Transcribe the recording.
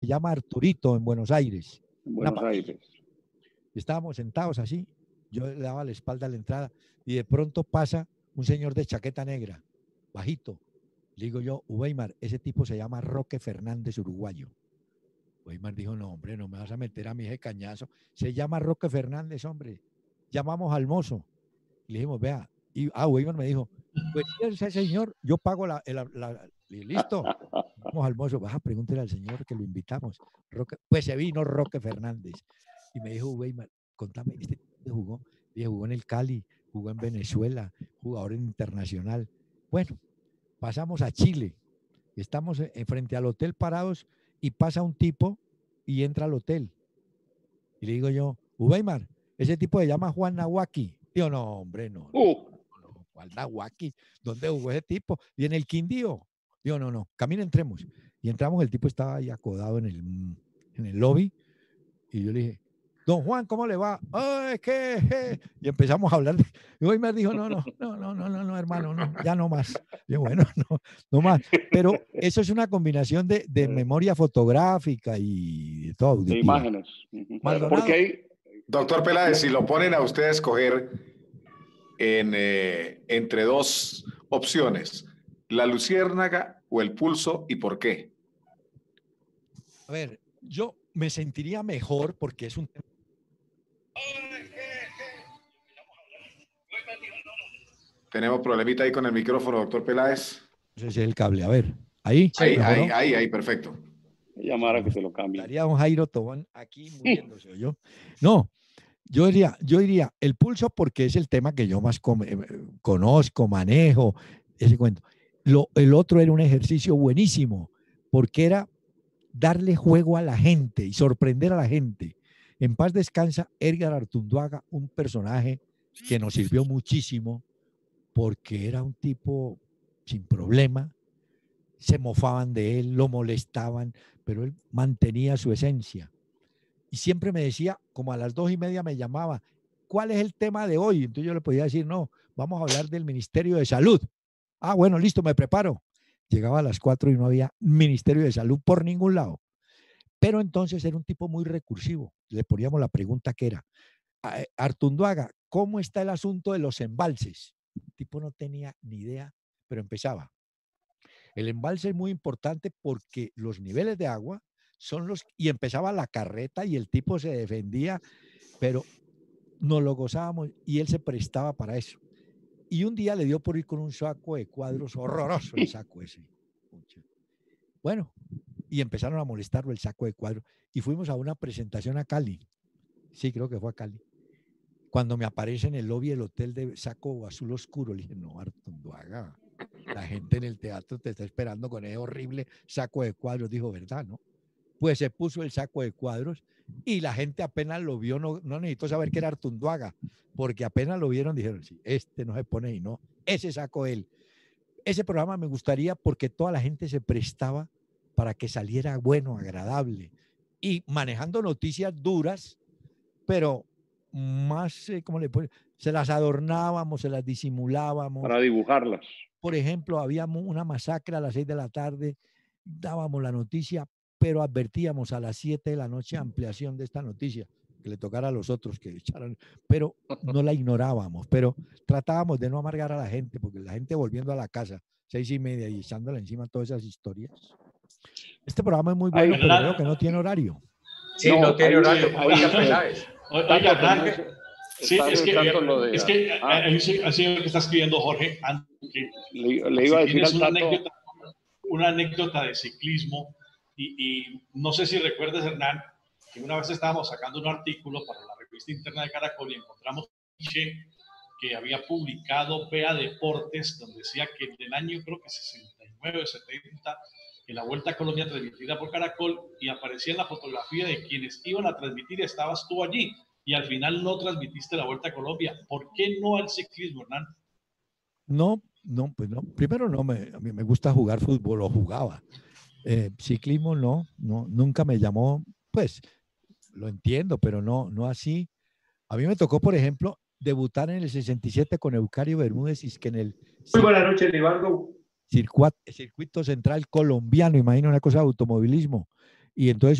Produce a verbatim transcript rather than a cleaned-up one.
llama Arturito en Buenos Aires. En Buenos Aires. Estábamos sentados así, yo le daba la espalda a la entrada y de pronto pasa un señor de chaqueta negra, bajito. Le digo yo, Weimar, ese tipo se llama Roque Fernández, uruguayo. Weimar dijo, no, hombre, no me vas a meter a mi ese cañazo. Se llama Roque Fernández, hombre. Llamamos al mozo. Y le dijimos, vea. Y ah, Weimar me dijo, pues ese señor, yo pago la... la, la y listo. Vamos al mozo, vas a preguntarle al señor que lo invitamos. Roque, pues se vino Roque Fernández. Y me dijo, Weimar, contame, este tipo jugó. Dije, jugó en el Cali, jugó en Venezuela, jugador internacional. Bueno, pasamos a Chile. Estamos en frente al hotel parados y pasa un tipo y entra al hotel. Y le digo yo, Weimar, ese tipo se llama Juan Nawaki. Digo, no, hombre, no. Uh. no, no Juan Nawaki, ¿dónde jugó ese tipo? Y en el Quindío. Digo, no, no, camina, entremos. Y entramos, el tipo estaba ahí acodado en el, en el lobby. Y yo le dije, don Juan, ¿cómo le va? Ay, ¿qué? Y empezamos a hablar. De... Y Weimar dijo, no, no, no, no, no, no, no, hermano, no, ya no más. Y yo, bueno, no, no más. Pero eso es una combinación de, de memoria fotográfica y de todo. De imágenes. Maldonado, porque hay, doctor Peláez, si lo ponen a usted a escoger en, eh, entre dos opciones, la luciérnaga o el pulso, ¿y por qué? A ver, yo me sentiría mejor porque es un... Tenemos problemita ahí con el micrófono, doctor Peláez. Ese es el cable, a ver, ahí. Ahí, ahí, ahí, ahí, perfecto. Llamar a que te lo cambie. Estaría don Jairo Tobón aquí muriéndose, yo. No, yo diría, yo diría el pulso porque es el tema que yo más com conozco, manejo, ese cuento. Lo, el otro era un ejercicio buenísimo porque era darle juego a la gente y sorprender a la gente. En paz descansa Edgar Artunduaga, un personaje que nos sirvió muchísimo porque era un tipo sin problema, se mofaban de él, lo molestaban, pero él mantenía su esencia. Y siempre me decía, como a las dos y media me llamaba, ¿cuál es el tema de hoy? Entonces yo le podía decir, no, vamos a hablar del Ministerio de Salud. Ah, bueno, listo, me preparo. Llegaba a las cuatro y no había Ministerio de Salud por ningún lado. Pero entonces era un tipo muy recursivo. Le poníamos la pregunta que era, Artunduaga, ¿cómo está el asunto de los embalses? El tipo no tenía ni idea, pero empezaba. El embalse es muy importante porque los niveles de agua son los... Y empezaba la carreta y el tipo se defendía, pero nos lo gozábamos y él se prestaba para eso. Y un día le dio por ir con un saco de cuadros horroroso, el saco ese. Bueno, y empezaron a molestarlo el saco de cuadros. Y fuimos a una presentación a Cali. Sí, creo que fue a Cali. Cuando me aparece en el lobby del hotel de saco azul oscuro, le dije, no, Artunduaga, la gente en el teatro te está esperando con ese horrible saco de cuadros. Dijo, ¿verdad, no? Pues se puso el saco de cuadros y la gente apenas lo vio, no, no necesitó saber que era Artunduaga, porque apenas lo vieron, dijeron, sí, este no se pone y no, ese sacó él. Ese programa me gustaría porque toda la gente se prestaba para que saliera bueno, agradable y manejando noticias duras, pero más, eh, ¿cómo le puedo? Se las adornábamos, se las disimulábamos. Para dibujarlas. Por ejemplo, había una masacre a las seis de la tarde, dábamos la noticia, pero advertíamos a las siete de la noche ampliación de esta noticia, que le tocara a los otros que echaran, pero no la ignorábamos, pero tratábamos de no amargar a la gente, porque la gente volviendo a la casa, seis y media y echándole encima todas esas historias. Este programa es muy bueno, Ay, pero creo que no tiene horario. Sí, no, no tiene hay, horario. Hay, hay, hay, Oiga, Jorge, sí, es que, de, es que ah, así que está escribiendo Jorge, que, le, le iba si a decir al una, anécdota, una anécdota de ciclismo y, y no sé si recuerdas, Hernán, que una vez estábamos sacando un artículo para la revista interna de Caracol y encontramos que había publicado Vea Deportes, donde decía que en el año creo que sesenta y nueve, setenta, en la Vuelta a Colombia transmitida por Caracol, y aparecía en la fotografía de quienes iban a transmitir, estabas tú allí, y al final no transmitiste la Vuelta a Colombia. ¿Por qué no al ciclismo, Hernán? No, no, pues no. Primero no, me, a mí me gusta jugar fútbol, o jugaba. Eh, ciclismo no, no, nunca me llamó, pues, lo entiendo, pero no, no así. A mí me tocó, por ejemplo, debutar en el sesenta y siete con Eucario Bermúdez, y es que en el... Muy buenas noches, Libardo. Circuito, circuito central colombiano, imagina una cosa de automovilismo. Y entonces